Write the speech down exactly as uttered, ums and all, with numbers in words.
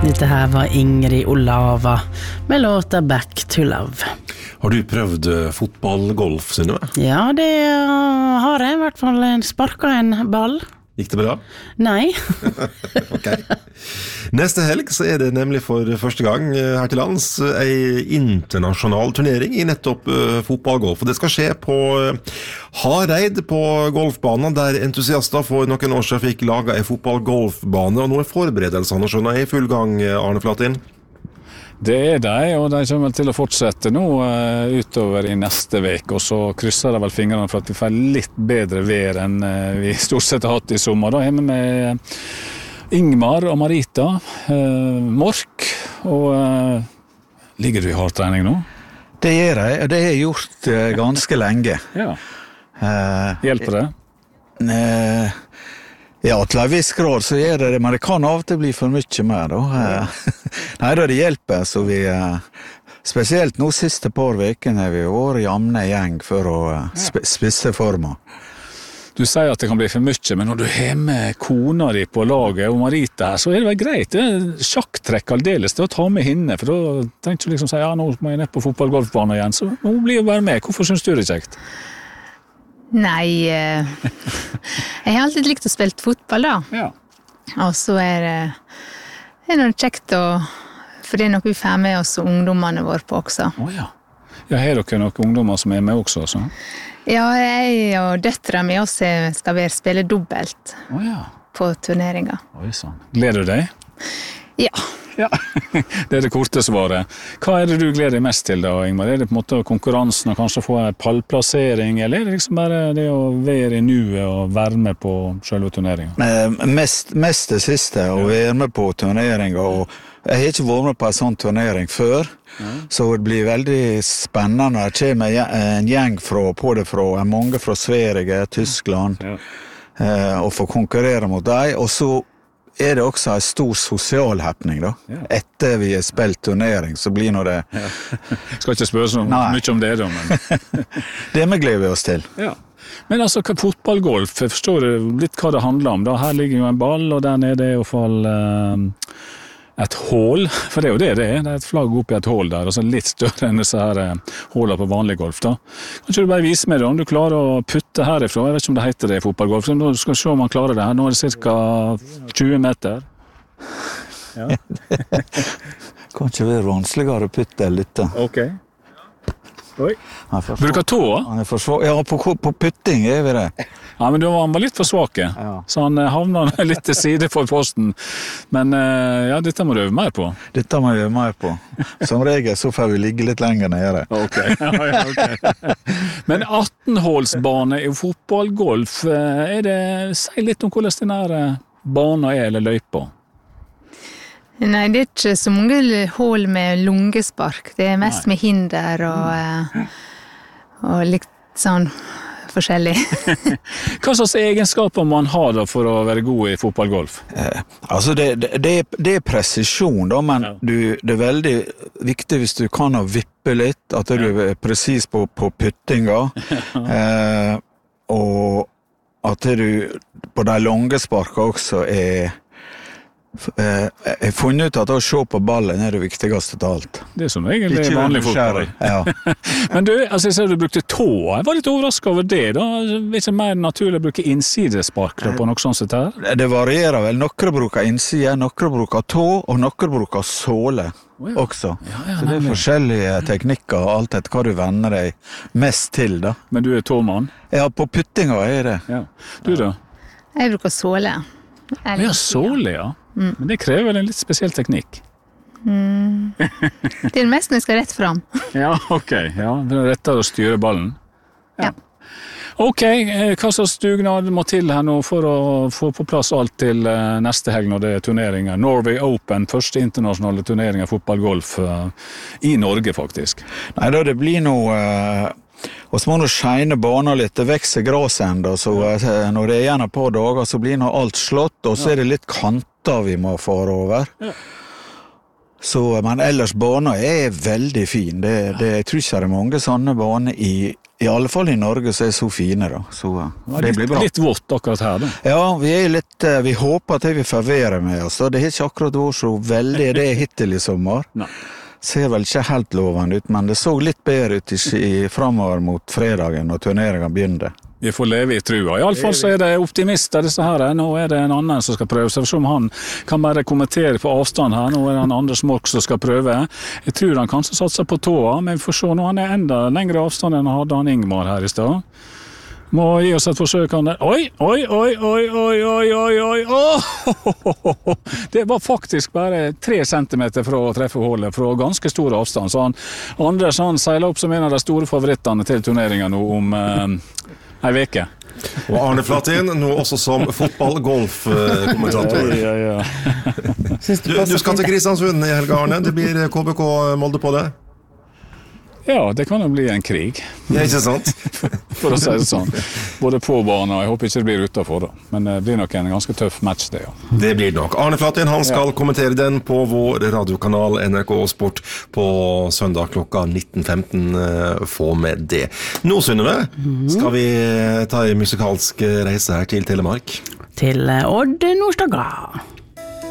Dette her var Ingrid Olava med låta Back to Love. Har du prøvd fotball-golf, Synnøve? Ja, det har jeg. I hvert fall sparket en ball. Gikk det bra? Nei. Ok. Neste helg så er det nemlig for første gang her til lands en internasjonal turnering i nettopp fotball-golf. Og det skal skje på Hareid på golfbanen, der entusiaster for noen år siden fikk laget en fotball-golfbane. Og nå er forberedelsene skjønner jeg i full gang, Arne Flatin. Det er de, og de kommer til å fortsette nå uh, utover i neste vek, og så krysser de vel fingrene for at vi får litt bedre vær enn uh, vi stort sett har hatt i sommer. Da er vi med Ingmar og Marita, uh, Mork, og uh, ligger du i hardtrening nå? Det gjør jeg, og det har jeg gjort uh, ganske lenge. Ja. Uh, Hjelper det? Uh, Ja, til en viss grad så gjør det det, men det kan av og til bli for mye mer da. Nei, da det hjelper, så vi, spesielt nå siste par vekene har vi vært jamne gjeng for å sp- spisse forma. Du sier at det kan bli for mye, men når du har med kona di på laget og Marita her, så er det vel greit. Det er sjakktrekk aldeles til å ta med henne, for da tenker du liksom si, ja, nå må jeg ned på fotball-golfbanen igjen, så nå blir jeg bare med. Hvorfor synes du det er kjekt? Nei, eh, jeg har alltid likt å spille fotball da. Ja. Og så er det, er det kjekt å, for det er noe vi får med oss og ungdommene våre på også. Åja. Ja, har dere noen ungdommer som er med også, så? Ja, jeg og døtteren min også skal være spille dobbelt Åja. på turneringer. Oi, sånn. Gleder du deg? Ja. Ja, det er det korte svaret. Hva er det du gleder deg mest til da, Ingmar? Er det på en måte konkurransen og kanskje få en pallplassering, eller er det liksom bare det å være i nuet og være med på selve turneringen? Eh, mest, mest det siste, å være med på turneringer, og jeg har ikke vært med på en sånn turnering før, ja. Så det blir veldig spennende. Det kommer en gjeng fra, på det fra, mange fra Sverige, Tyskland, ja. eh, og få konkurrere mot dem, og så er det også en stor sosial happening da. Ja. Etter vi har spilt turnering, så blir nå det... Ja. Skal ikke spørre så mye om det da, men... det vi gleder oss til. Ja. Men altså, fotballgolf, jeg forstår litt hva det handler om da. Her ligger jo en ball, og der nede er i hvert fall uh, et hål, for det er jo det det er. Det er et flagg opp i et hål der, og så litt større enn disse her uh, hålene på vanlig golf da. Kan ikke du bare vise meg da, om du klarer å putte herifra? Jeg vet ikke om det heter det i fotballgolf, så nå skal vi se om man klarer det her. Nå er det cirka tjue meter. Ja. Kan ikke være vanskeligere å putte litt da. Ok. Oi. Bruker tå? Han er for svak. Ja, på, på putting er vi det. Ja, men han var litt for svake. Ja. Så han havnet litt til side for posten. Men ja, dette må du øve mer på. Dette må jeg øve mer på. Som regel så får vi ligge litt lenger nede. Ok. Ja, ja, okay. Men atten-hålsbane i fotball-golf, er det, si litt om hvordan denne banen er, eller løypa? Nei, det er ikke så mange hål med lungespark. Det er mest Nei. Med hinder og, og litt sånn forskjellig. Hva slags egenskaper man har da for å være god i fotballgolf? Eh, altså, det, det, det er presisjon da, men ja. du, det er veldig viktig hvis du kan å vippe litt, at du er presis på, på puttinga, eh, og at du på de lange sparka også er Jeg har funnet ut at å se på ballen er det viktigste til alt. Det er som egentlig er vanlig fotball. Ja. Men du, altså jeg ser du brukte tå. Jeg var litt overrasket over det da. Det er ikke mer naturlig å bruke innsidespark på noe sånt sett her? Det varierer vel. Noen bruker innside, noen bruker tå, og noen bruker såle oh, ja. Også. Ja, ja, så det er forskjellige teknikker og alt etter hva du venner deg mest til da. Men du er tåmann? Ja, på puttinga er det. Ja. Du da? Jeg bruker såle. Ja, såle, ja. Mm. Men det krever en litt spesiell teknikk. Mm. Det er det mest når jeg skal rett frem. Ja, ok. Ja, det er rettere å styre ballen. Ja. Ja. Ok, hva slags dugnad må til her nå for å få på plass alt til neste helg når det er turneringer? Norway Open, første internasjonale turnering av fotball-golf i Norge faktisk. Nei, da det blir noe... Og så må du skjene banen litt, det vekser grasender, så når det er igjen et par dager så blir nå alt slått, og så er det litt kanter vi må fare over. Ja. Så, men ellers banen er veldig fin. Det, det, jeg tror ikke det er mange sånne baner i, i alle fall i Norge som er så fine da. Så det litt, blir bra. Litt vått akkurat her da. Ja, vi er litt, vi håper at vi får være med oss. Det har ikke akkurat vært så veldig det hittil i sommer. Nei. Ser vel ikke helt lovende ut, men det så litt bedre ut i, i fremover mot fredagen når turneringen begynte. Vi får leve i trua. I alle fall så er det optimister disse her. Nå er det en annen som skal prøve. Så som han kan bare kommentere på avstand her. Nå er det en Anders Mork som skal prøve. Jeg tror han kanskje satser på tåa, men vi får se nå. Han er enda lengre avstand enn hadde han Ingmar her i sted. Må gi oss et forsøk han der. Oi, oi, oi, oi, oi, oi, oi, oi, oh! Det var faktisk bare tre centimeter fra å treffe hålet, fra ganske stor avstand. Så han, Anders han seiler opp som en av de store favorittene til turneringen nå om eh, en veke. Og Arne Flatin, nå også som fotball-golf-kommentator. Ja, ja, ja. Du, du skal til Kristiansund i helga, Arne. Det blir K B K Molde på det. Ja, det kan jo bli en krig. Ja, ikke sant? For å si det sånn. Både på banen, og jeg håper ikke det blir utenfor da. Men det blir nok en ganske tøff match det, ja. Det blir nok. Arne Flatin, han skal ja. kommentere den på vår radiokanal N R K Sport på søndag klokka nitten femten. Få med det. Nå, Synnøve, skal vi ta en musikalsk reise her til Telemark. Til Odd Nordstoga.